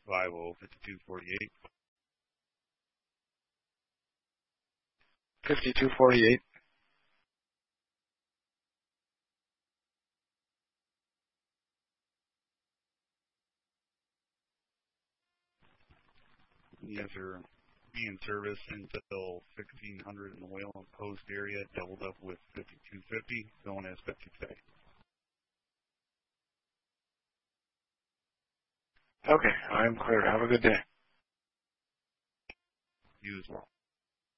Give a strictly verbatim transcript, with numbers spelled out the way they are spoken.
five oh, fifty-two forty-eight. fifty-two forty-eight. Yes, sir. Be in service until sixteen hundred in the Whalen Post area, doubled up with fifty-two fifty, going as fifty-two. Okay, I'm clear. Have a good day. You as well.